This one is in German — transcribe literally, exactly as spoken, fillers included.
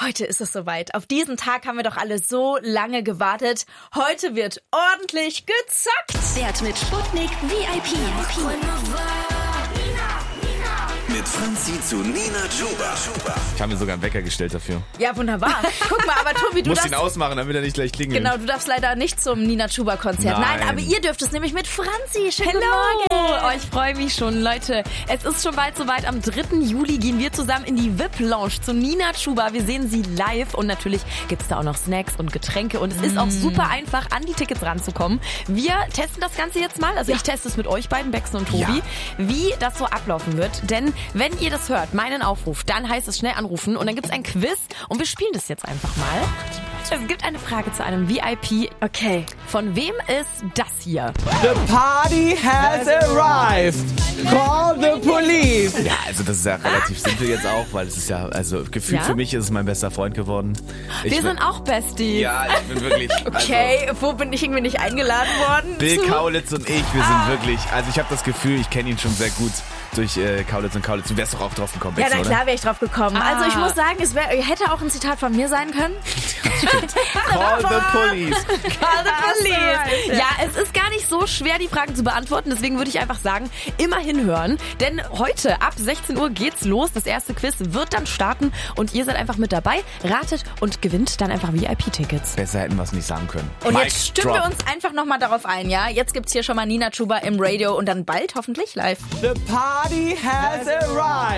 Heute ist es soweit. Auf diesen Tag haben wir doch alle so lange gewartet. Heute wird ordentlich gezockt. Wert mit Sputnik V I P. Mit Franzi zu Nina Chuba. Ich habe mir sogar einen Wecker gestellt dafür. Ja, wunderbar. Guck mal, aber Tobi, du Muss darfst... ihn ausmachen, damit er nicht gleich klingelt. Genau, du darfst leider nicht zum Nina Chuba Konzert. Nein. Nein, aber ihr dürft es nämlich mit Franzi. Schönen Hello. guten Morgen. Oh, ich freue mich schon, Leute. Es ist schon bald soweit. Am dritten Juli gehen wir zusammen in die V I P-Lounge zu Nina Chuba. Wir sehen sie live und natürlich gibt es da auch noch Snacks und Getränke und es ist auch super einfach, an die Tickets ranzukommen. Wir testen das Ganze jetzt mal. Also ja. ich teste es mit euch beiden, Becksen und Tobi, ja. wie das so ablaufen wird. Denn wenn ihr das hört, meinen Aufruf, dann heißt es schnell anrufen und dann gibt es ein Quiz und wir spielen das jetzt einfach mal. Es gibt eine Frage zu einem V I P. Okay. Von wem ist das hier? The party has arrived. Call the police. Ja, also das ist ja relativ simpel jetzt auch, weil es ist ja, also gefühlt Ja? für mich ist es mein bester Freund geworden. Ich Wir bin, sind auch Besties. Ja, ich bin wirklich... Okay, Also, wo bin ich irgendwie nicht eingeladen worden? Bill zu? Kaulitz und ich, wir sind wirklich... Also ich habe das Gefühl, ich kenne ihn schon sehr gut durch äh, Kaulitz und Kaulitz. Du wärst doch auch drauf gekommen, Ja, Bex, na oder? klar wäre ich drauf gekommen. Ah. Also ich muss sagen, es wär, hätte auch ein Zitat von mir sein können. Call the police. Call the police. right. Ja, es ist gar nicht so schwer, die Fragen zu beantworten. Deswegen würde ich einfach sagen, immer hinhören. Denn heute ab sechzehn Uhr geht's los. Das erste Quiz wird dann starten und ihr seid einfach mit dabei. Ratet und gewinnt dann einfach V I P-Tickets. Besser hätten wir es nicht sagen können. Und Mic jetzt stimmen drop. wir uns einfach nochmal darauf ein, ja? Jetzt gibt's hier schon mal Nina Chuba im Radio und dann bald hoffentlich live. The party has arrived.